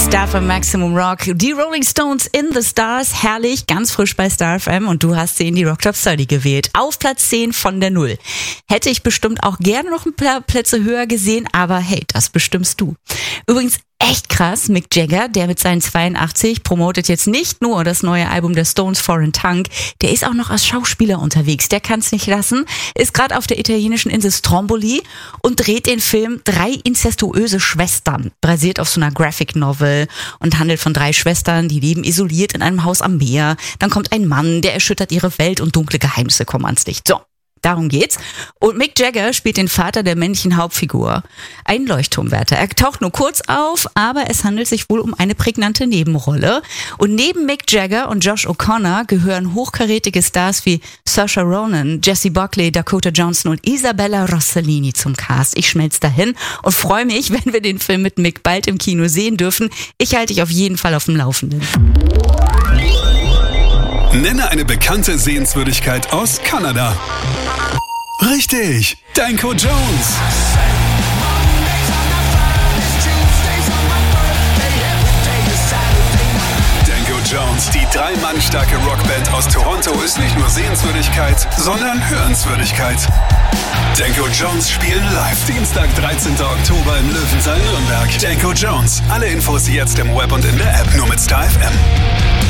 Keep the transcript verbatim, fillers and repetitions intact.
Star für Maximum Rock. Die Rolling Stones in the Stars, herrlich, ganz frisch bei Star F M und du hast sie in die Rock Top dreißig gewählt. Auf Platz zehn von der Null. Hätte ich bestimmt auch gerne noch ein paar Plätze höher gesehen, aber hey, das bestimmst du. Übrigens echt krass, Mick Jagger, der mit seinen zweiundachtzig promotet jetzt nicht nur das neue Album der Stones, Foreign Tongue, der ist auch noch als Schauspieler unterwegs, der kann's nicht lassen, ist gerade auf der italienischen Insel Stromboli und dreht den Film Drei inzestuöse Schwestern, basiert auf so einer Graphic Novel und handelt von drei Schwestern, die leben isoliert in einem Haus am Meer, dann kommt ein Mann, der erschüttert ihre Welt und dunkle Geheimnisse kommen ans Licht. So. Darum geht's. Und Mick Jagger spielt den Vater der männlichen Hauptfigur. Ein Leuchtturmwärter. Er taucht nur kurz auf, aber es handelt sich wohl um eine prägnante Nebenrolle. Und neben Mick Jagger und Josh O'Connor gehören hochkarätige Stars wie Saoirse Ronan, Jessie Buckley, Dakota Johnson und Isabella Rossellini zum Cast. Ich schmelz dahin und freue mich, wenn wir den Film mit Mick bald im Kino sehen dürfen. Ich halte dich auf jeden Fall auf dem Laufenden. Nenne eine bekannte Sehenswürdigkeit aus Kanada. Richtig, Danko Jones. Danko Jones, die drei Mann starke Rockband aus Toronto, ist nicht nur Sehenswürdigkeit, sondern Hörenswürdigkeit. Danko Jones spielen live Dienstag, dreizehnten Oktober im Löwensaal Nürnberg. Danko Jones, alle Infos jetzt im Web und in der App, nur mit Star F M.